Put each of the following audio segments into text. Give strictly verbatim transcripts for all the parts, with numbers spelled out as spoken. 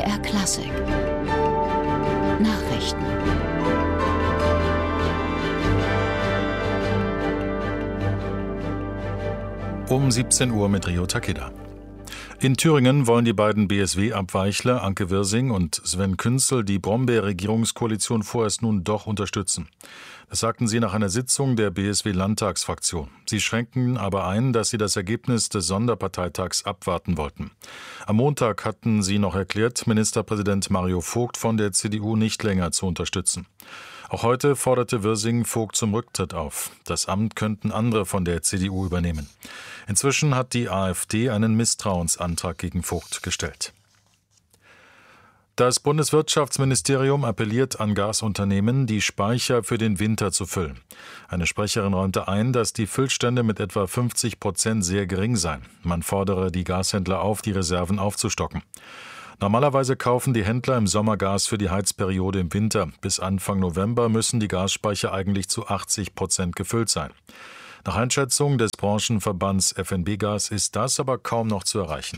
R Klassik Nachrichten. Um siebzehn Uhr mit Rio Takeda. In Thüringen wollen die beiden B S W-Abweichler Anke Wirsing und Sven Künzel die Brombeer-Regierungskoalition vorerst nun doch unterstützen. Das sagten sie nach einer Sitzung der B S W-Landtagsfraktion. Sie schränken aber ein, dass sie das Ergebnis des Sonderparteitags abwarten wollten. Am Montag hatten sie noch erklärt, Ministerpräsident Mario Vogt von der C D U nicht länger zu unterstützen. Auch heute forderte Wirsing Vogt zum Rücktritt auf. Das Amt könnten andere von der C D U übernehmen. Inzwischen hat die AfD einen Misstrauensantrag gegen Vogt gestellt. Das Bundeswirtschaftsministerium appelliert an Gasunternehmen, die Speicher für den Winter zu füllen. Eine Sprecherin räumte ein, dass die Füllstände mit etwa fünfzig Prozent sehr gering seien. Man fordere die Gashändler auf, die Reserven aufzustocken. Normalerweise kaufen die Händler im Sommer Gas für die Heizperiode im Winter. Bis Anfang November müssen die Gasspeicher eigentlich zu achtzig Prozent gefüllt sein. Nach Einschätzung des Branchenverbands F N B Gas ist das aber kaum noch zu erreichen.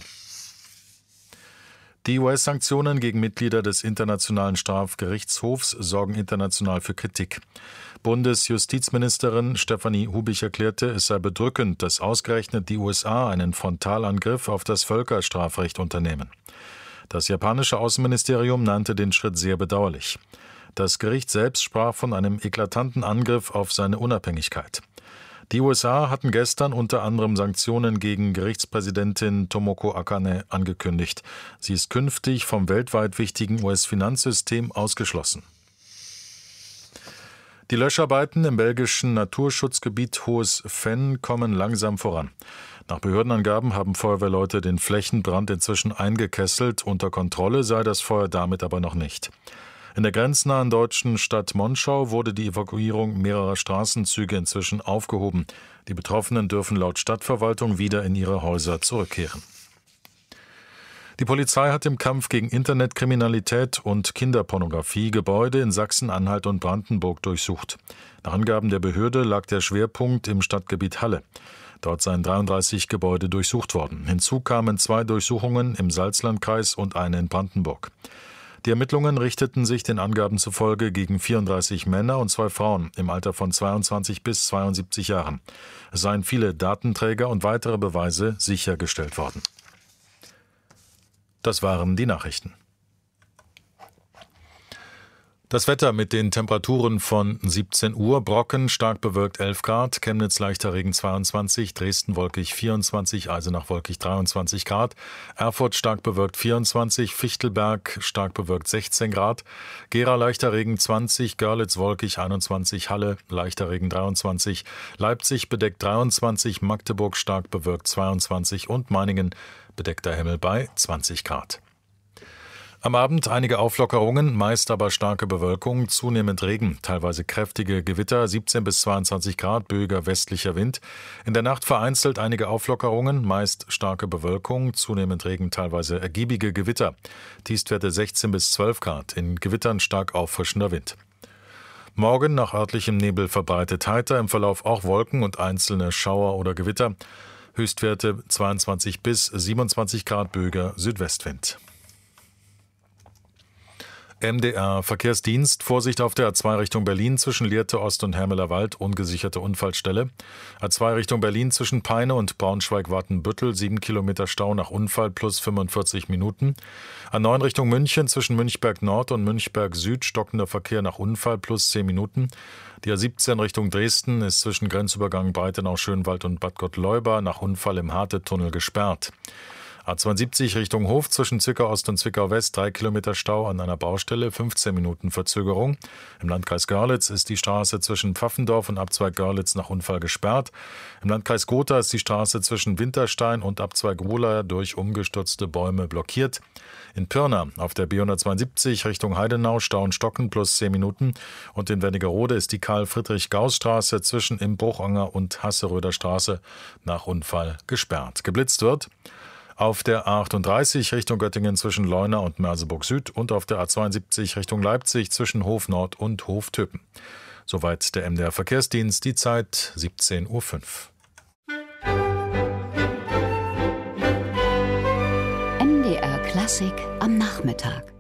Die U S-Sanktionen gegen Mitglieder des Internationalen Strafgerichtshofs sorgen international für Kritik. Bundesjustizministerin Stefanie Hubich erklärte, es sei bedrückend, dass ausgerechnet die U S A einen Frontalangriff auf das Völkerstrafrecht unternehmen. Das japanische Außenministerium nannte den Schritt sehr bedauerlich. Das Gericht selbst sprach von einem eklatanten Angriff auf seine Unabhängigkeit. Die U S A hatten gestern unter anderem Sanktionen gegen Gerichtspräsidentin Tomoko Akane angekündigt. Sie ist künftig vom weltweit wichtigen U S-Finanzsystem ausgeschlossen. Die Löscharbeiten im belgischen Naturschutzgebiet Hohes Venn kommen langsam voran. Nach Behördenangaben haben Feuerwehrleute den Flächenbrand inzwischen eingekesselt. Unter Kontrolle sei das Feuer damit aber noch nicht. In der grenznahen deutschen Stadt Monschau wurde die Evakuierung mehrerer Straßenzüge inzwischen aufgehoben. Die Betroffenen dürfen laut Stadtverwaltung wieder in ihre Häuser zurückkehren. Die Polizei hat im Kampf gegen Internetkriminalität und Kinderpornografie Gebäude in Sachsen-Anhalt und Brandenburg durchsucht. Nach Angaben der Behörde lag der Schwerpunkt im Stadtgebiet Halle. Dort seien dreiunddreißig Gebäude durchsucht worden. Hinzu kamen zwei Durchsuchungen im Salzlandkreis und eine in Brandenburg. Die Ermittlungen richteten sich den Angaben zufolge gegen vierunddreißig Männer und zwei Frauen im Alter von zweiundzwanzig bis zweiundsiebzig Jahren. Es seien viele Datenträger und weitere Beweise sichergestellt worden. Das waren die Nachrichten. Das Wetter mit den Temperaturen von siebzehn Uhr, Brocken stark bewölkt elf Grad, Chemnitz leichter Regen zweiundzwanzig, Dresden wolkig vierundzwanzig, Eisenach wolkig dreiundzwanzig Grad, Erfurt stark bewölkt vierundzwanzig, Fichtelberg stark bewölkt sechzehn Grad, Gera leichter Regen zwanzig, Görlitz wolkig einundzwanzig, Halle leichter Regen dreiundzwanzig, Leipzig bedeckt dreiundzwanzig, Magdeburg stark bewölkt zweiundzwanzig und Meiningen bedeckter Himmel bei zwanzig Grad. Am Abend einige Auflockerungen, meist aber starke Bewölkung, zunehmend Regen, teilweise kräftige Gewitter, siebzehn bis zweiundzwanzig Grad, böiger westlicher Wind. In der Nacht vereinzelt einige Auflockerungen, meist starke Bewölkung, zunehmend Regen, teilweise ergiebige Gewitter. Tiefstwerte sechzehn bis zwölf Grad, in Gewittern stark auffrischender Wind. Morgen nach örtlichem Nebel verbreitet heiter, im Verlauf auch Wolken und einzelne Schauer oder Gewitter. Höchstwerte zweiundzwanzig bis siebenundzwanzig Grad, böiger Südwestwind. M D R-Verkehrsdienst, Vorsicht auf der A zwei Richtung Berlin zwischen Lehrte Ost und Hermelerwald, ungesicherte Unfallstelle. A zwei Richtung Berlin zwischen Peine und Braunschweig-Wartenbüttel, sieben Kilometer Stau nach Unfall plus fünfundvierzig Minuten. A neun Richtung München zwischen Münchberg Nord und Münchberg Süd, stockender Verkehr nach Unfall plus zehn Minuten. Die A siebzehn Richtung Dresden ist zwischen Grenzübergang Breitenau-Schönwald und Bad Gottleuba nach Unfall im Harte-Tunnel gesperrt. A zweiundsiebzig Richtung Hof zwischen Zwickau Ost und Zwickau West, drei Kilometer Stau an einer Baustelle, fünfzehn Minuten Verzögerung. Im Landkreis Görlitz ist die Straße zwischen Pfaffendorf und Abzweig Görlitz nach Unfall gesperrt. Im Landkreis Gotha ist die Straße zwischen Winterstein und Abzweig Rohla durch umgestürzte Bäume blockiert. In Pirna auf der B hundertzweiundsiebzig Richtung Heidenau Stau und Stocken plus zehn Minuten. Und in Wernigerode ist die Karl-Friedrich-Gauß-Straße zwischen Imbruchanger und Hasseröder Straße nach Unfall gesperrt. Geblitzt wird auf der A achtunddreißig Richtung Göttingen zwischen Leuna und Merseburg Süd und auf der A zweiundsiebzig Richtung Leipzig zwischen Hof Nord und Hof Töpen. Soweit der M D R Verkehrsdienst, die Zeit siebzehn Uhr fünf. M D R Klassik am Nachmittag.